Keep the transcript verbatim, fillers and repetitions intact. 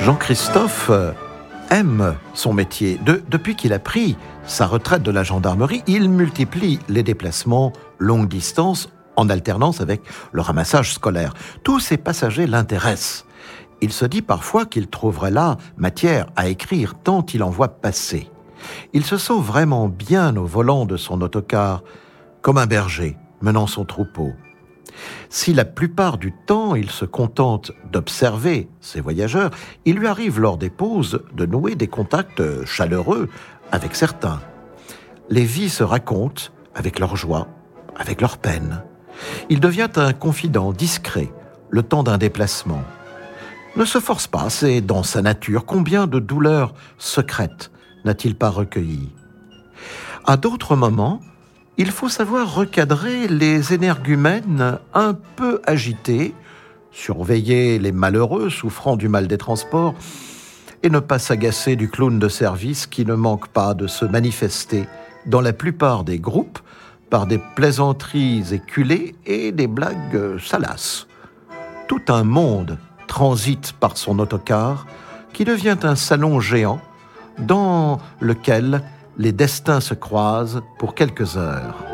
Jean-Christophe aime son métier. De, depuis qu'il a pris sa retraite de la gendarmerie, il multiplie les déplacements longue distance en alternance avec le ramassage scolaire. Tous ces passagers l'intéressent. Il se dit parfois qu'il trouverait là matière à écrire tant il en voit passer. Il se sent vraiment bien au volant de son autocar, comme un berger menant son troupeau. Si la plupart du temps il se contente d'observer ses voyageurs, il lui arrive lors des pauses de nouer des contacts chaleureux avec certains. Les vies se racontent avec leur joie, avec leur peine. Il devient un confident discret le temps d'un déplacement. Ne se force pas, c'est dans sa nature. Combien de douleurs secrètes n'a-t-il pas recueillies ? À d'autres moments, il faut savoir recadrer les énergumènes un peu agités, surveiller les malheureux souffrant du mal des transports et ne pas s'agacer du clown de service qui ne manque pas de se manifester dans la plupart des groupes par des plaisanteries éculées et des blagues salaces. Tout un monde transite par son autocar qui devient un salon géant dans lequel les destins se croisent pour quelques heures.